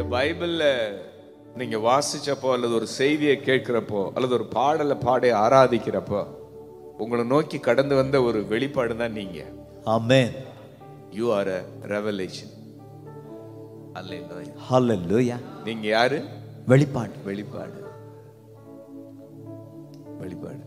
பைபிள்ல நீங்க வாசிச்சப்போ அல்லது ஒரு செய்தியை கேட்கிறப்போ அல்லது ஒரு பாடலை பாடி ஆராதிக்கிறப்போ உங்களை நோக்கி கடந்து வந்த ஒரு வெளிப்பாடு தான் நீங்க. ஆமென். You are a revelation. Hallelujah. நீங்க யாரு? வெளிப்பாடு. வெளிப்பாடு. வெளிப்பாடு.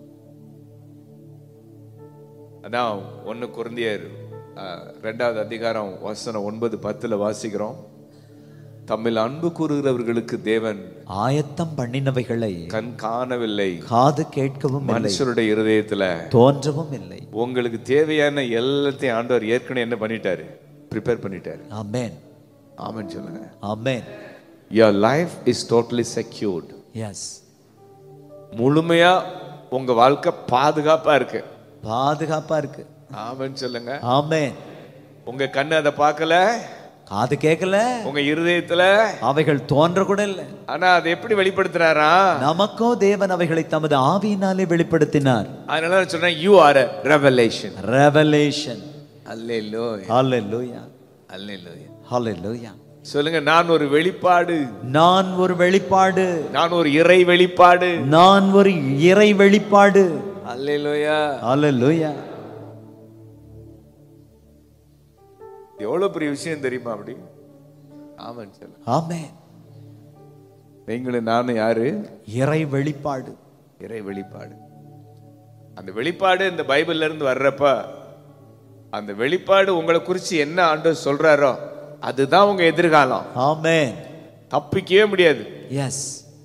அதான் 1 கொரிந்தியர் 2வது அதிகாரம் வசனம் 9-10 வாசிக்கிறோம். தம்மில் அன்பு கூறுகிறவர்களுக்கு தேவன் ஆயத்தம் பண்ணினவைகளை கண் காணவில்லை, காது கேட்கவும் இல்லை, மனுஷருடைய இருதயத்துல தோன்றவும் இல்லை. உங்களுக்கு தேவையான எல்லாத்தையும் ஆண்டவர் ஏற்கனவே என்ன பண்ணிட்டாரு? ப்ரிப்பேர் பண்ணிட்டாரு. ஆமென். ஆமென் சொல்லுங்க. ஆமென். Your life is totally secured. Yes. முழுமையா உங்க வாழ்க்கை பாதுகாப்பா இருக்கு. பாதுகாப்பா இருக்கு. ஆமென் சொல்லுங்க. ஆமென். உங்க கண்ணு அதை பார்க்கல, காது கேட்கல, உங்க இருதயத்துல அவைகள் தோன்ற கூட இல்லை. ஆனா அதை எப்படி வெளிப்படுத்துறாரா? நமக்கோ தேவன் அவைகளை தமது ஆவியினாலே வெளிப்படுத்தினார். அதனால நான் சொல்றேன், you are a revelation. Revelation. Hallelujah. Hallelujah. Hallelujah. Hallelujah. சொல்லுங்க, நான் ஒரு வெளிப்பாடு, நான் ஒரு வெளிப்பாடு, நான் ஒரு இறை வெளிப்பாடு, நான் ஒரு இறை வெளிப்பாடு. Hallelujah. Hallelujah. எவ்வளவு பெரிய விஷயம் தெரியுமா? அப்படி ஆமென் சொல்லுங்க. ஆமென். நீங்களும் நானும் யாரு? இறை வெளிப்பாடு. இறை வெளிப்பாடு. அந்த வெளிப்பாடு இந்த பைபிள்ல இருந்து வர்றப்ப அந்த வெளிப்பாடு உங்களை குறிச்சு என்ன ஆண்டவர் சொல்றாரோ அதுதான் உங்க எதிர்காலம். ஆமென். தப்பிக்கவே முடியாது. எஸ்.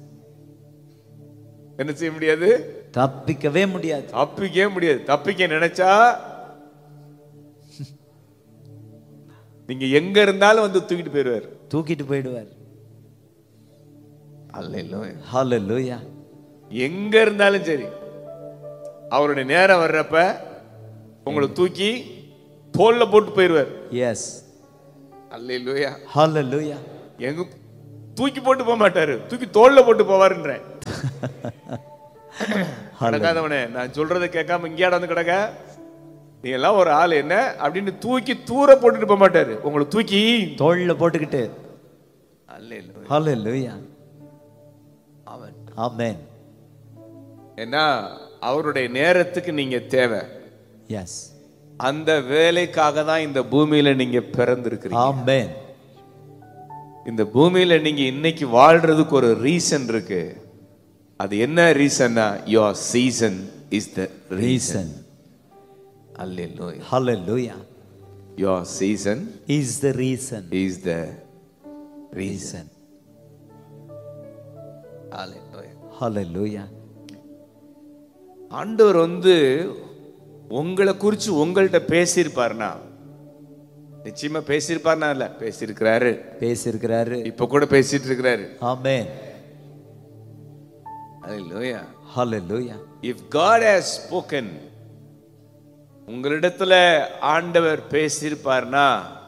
என்ன செய்ய முடியாது? தப்பிக்கவே முடியாது. தப்பிக்கவே முடியாது. தப்பிக்க நினைச்சா நீங்க எங்க இருந்தாலும் வந்து தூக்கிட்டு போயிடுவார். தூக்கிட்டு போயிடுவார். அல்லேலூயா. ஹalleluya. எங்க இருந்தாலும் சரி அவருடைய நேரம் வர்றப்ப உங்களை தூக்கி தோல்ல போட்டு போயிடுவார். எஸ். அல்லேலூயா. ஹalleluya. எங்க தூக்கி போட்டு போக மாட்டாரு, தூக்கி தோல்ல போட்டு போவாருன்றேன். நடக்காதவனே, நான் சொல்றதை கேட்காம இங்கேயாட வந்து கிடக்க, நீ எல்லாம் ஒரு ஆள் என்ன அப்படின்னு தூக்கி தூர போட்டுட்டு போக மாட்டாரு, உங்களை தூக்கி தோள்ல போட்டுக்கிட்டு. அல்லேலூயா. ஹalleluya. ஆமென். ஆமென். ஏன்னா அவருடைய நேரத்துக்கு நீங்க தேவை. எஸ். அந்த வேலைக்காக தான் இந்த பூமியில நீங்க பிறந்திருக்கிறீங்க. ஆமென். இந்த பூமியில நீங்க இன்னைக்கு வாழ்றதுக்கு ஒரு ரீசன் இருக்கு. அது என்ன ரீசன்னா? your season is the reason. Hallelujah. Hallelujah. Your season is the reason. is the reason. Hallelujah. Hallelujah. ஆண்டவர் வந்து உங்களை குறிச்சு உங்கள்கிட்ட பேசியிருப்பார்னா, நிச்சயமா பேசியிருப்பார்னா, இல்ல பேசியிருக்கிறாரு, பேசியிருக்கிறாரு, இப்ப கூட பேசிட்டு இருக்கிறாரு. ஆமென். Hallelujah. Hallelujah. If God has spoken, உங்களிடத்துல ஆண்டவர் பேசியிருப்பார்னா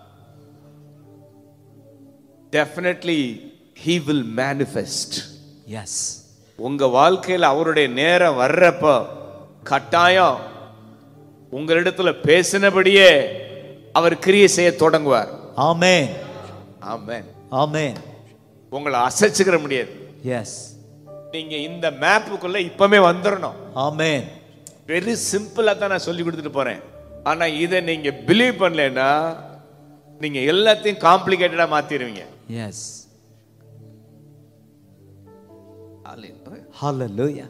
definitely he will manifest. Yes. உங்க வாழ்க்கையில் அவருடைய நேரம் வர்றப்ப கட்டாயம் உங்களிடத்துல பேசினபடியே அவர் கிரியை செய்ய தொடங்குவார். ஆமென். ஆமென். ஆமென். உங்களை அசைச்சுக்கிற முடியாது. எஸ். நீங்க இந்த மேப்புக்குள்ள இப்பவே வந்துடணும். ஆமென். வெரி சிம்பிளா தான் நான் சொல்லி கொடுத்துட்டு போறேன். ஆனா இதை நீங்க பிலீவ் பண்ணலன்னா நீங்க எல்லாத்தையும் காம்ப்ளிகேட்டடா மாத்திடுவீங்க. எஸ். ஹalleluya.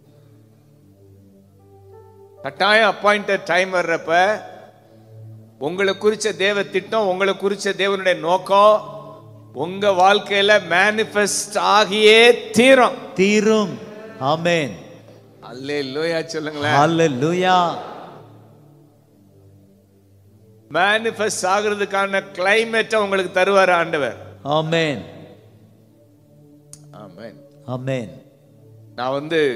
கட்டாயம் அப்பாயிண்டட் டைம் வர்றப்ப உங்களை குறிச்ச தேவ திட்டம், உங்களை குறிச்ச தேவனுடைய நோக்கம் உங்க வாழ்க்கையில மேனிஃபெஸ்ட் ஆகியே தீரும். தீரும். ஆமென். அல்லேலூயா சொல்லுங்களேன். ஹalleluya. மேனிஃபெஸ்ட் ஆகிறதுக்கான கிளைமேட்டை உங்களுக்கு தருவார் ஆண்டவர். ஆமென். ஆமென். ஆமென். நான்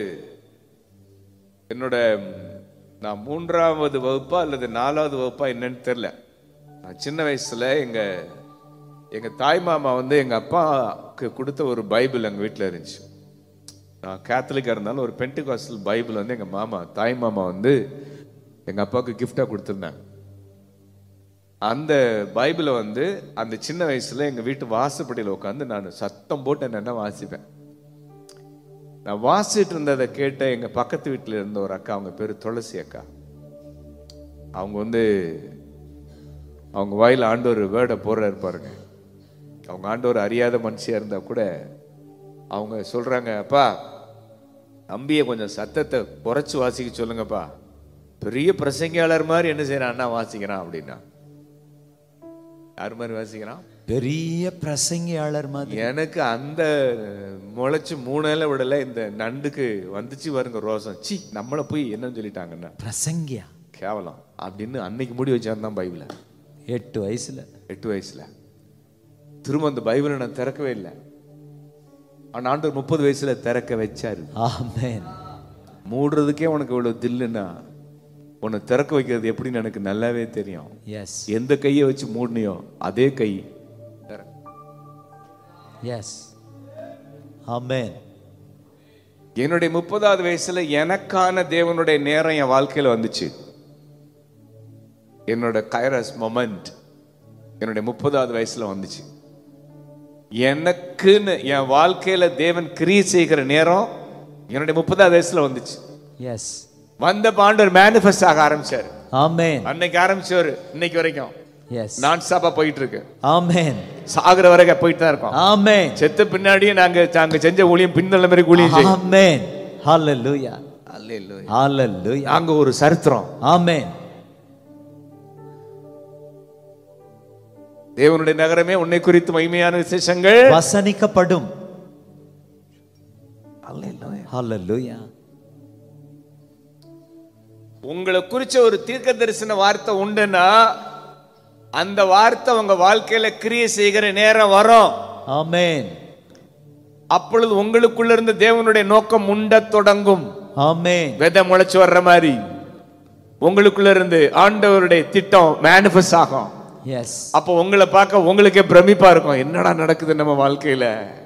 என்னோட நான் 3வது வகுப்பா அல்லது 4வது வகுப்பா என்னன்னு தெரியல. நான் சின்ன வயசுல எங்க தாய் மாமா எங்க அப்பாவுக்கு கொடுத்த ஒரு பைபிள் எங்க வீட்டில் இருந்துச்சு. நான் கேத்தலிக்கா இருந்தாலும் ஒரு பென்டிகாஸ்டல் பைபிள் எங்க தாய் மாமா எங்க அப்பாவுக்கு கிஃப்டா கொடுத்துருந்தாங்க. அந்த பைபிளை வந்து அந்த சின்ன வயசுல எங்க வீட்டு வாசப்படியில் உட்காந்து நான் சத்தம் போட்டு என்னென்ன வாசிப்பேன். நான் வாசிட்டு இருந்ததை கேட்ட எங்க பக்கத்து வீட்டில் இருந்த ஒரு அக்கா, அவங்க பேரு துளசி அக்கா. அவங்க வந்து அவங்க வாயில் ஆண்டவர் வேர்டை போடுறாரு பாருங்க. அவங்க ஆண்டவர் அறியாத மனுஷியா இருந்தா கூட அவங்க சொல்றாங்க, அப்பா தம்பியை கொஞ்சம் சத்தத்தை குறைச்சு வாசிக்க சொல்லுங்கப்பா, பெரிய பிரசங்கியாளர் மாதிரி என்ன செய்யறான் அண்ணா வாசிக்கிறான் அப்படின்னா. யார் மாதிரி வாசிக்கிறான்? பெரிய பிரசங்கியாளர் மாதிரி. எனக்கு அந்த முளைச்சு 3 இலை விடல, இந்த நண்டுக்கு வந்துச்சு பாருங்க ரோசம், சி நம்மளை போய் என்னன்னு சொல்லிட்டாங்கன்னா பிரசங்கியா கேவலம் அப்படின்னு அன்னைக்கு முடி வச்சாருந்தான் பைபிளை. 8 வயசுல 8 வயசுல திரும்ப அந்த பைபிளை நான் திறக்கவே இல்லை. ஆனா ஆண்டவர் 30 வயசுல திறக்க வச்சாரு. ஆமென். மூடுறதுக்கே உனக்கு இவ்வளவு தில்லுன்னா உன்னை திறக்க வைக்கிறது எப்படின்னு எனக்கு நல்லாவே தெரியும். எஸ் எந்த கையை வச்சு மூடனியோ அதே கை. எஸ் ஆமென். என்னுடைய 30வது வயசுல எனக்கான தேவனுடைய நேரம் என் வாழ்க்கையில வந்துச்சு. என்னோட கைரஸ் மொமெண்ட் என்னுடைய 30வது வயசுல வந்துச்சு. எனக்குன்னு என் வாழ்க்கையில தேவன் கிரியை செய்கிற நேரம் என்னுடைய 30வது வயசுல வந்துச்சு. எஸ் வந்த ஆண்டவர் மேனிஃபெஸ்ட் ஆக ஆரம்பிச்சாரு. ஆமென். அன்னைக்கு ஆரம்பிச்சவர் இன்னைக்கு வரைக்கும் எஸ் நான் ஸ்டாப்பா போயிட்டு இருக்கு. ஆமென். சாகுற வரைக்கும் போயிட்டு தான் இருக்கோம். ஆமென். செத்த பின்னாடியே நாங்க செஞ்ச ஊழியம் பின்னல மாதிரி ஊழியம் செய்யும். ஆமென். ஹalleluya. அல்லேலூயா. ஹalleluya. நாங்க ஒரு சரித்திரம். ஆமென். தேவனுடைய நகரமே உன்னை குறித்து மகிமையான விசேஷங்கள் வசனிக்கப்படும். அல்லேலூயா. ஹalleluya. உங்களை குறிச்ச ஒரு தீர்க்க தரிசன வார்த்தை உண்டுன்னா அந்த வார்த்தை உங்க வாழ்க்கையில கிரியை செய்கிற நேரம் வரும். ஆமென். அப்பொழுது உங்களுக்குள்ள இருந்து தேவனுடைய நோக்கம் உண்ட தொடங்கும். ஆமென். விதை முளைச்சு வர்ற மாதிரி உங்களுக்குள்ள இருந்து ஆண்டவருடைய திட்டம் மேனிஃபெஸ்ட் ஆகும். எஸ் அப்போ உங்களை பார்க்க உங்களுக்கே பிரமிப்பா இருக்கும், என்னடா நடக்குது நம்ம வாழ்க்கையில.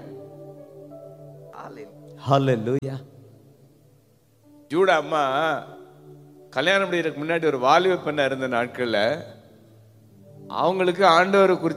ஹalleluya. ஜூடா அம்மா கல்யாணம் முடியறதுக்கு முன்னாடி ஒரு வாலிப பெண்ணா இருந்த நாட்கள்ல அவங்களுக்கு ஆண்டவரை குறிச்ச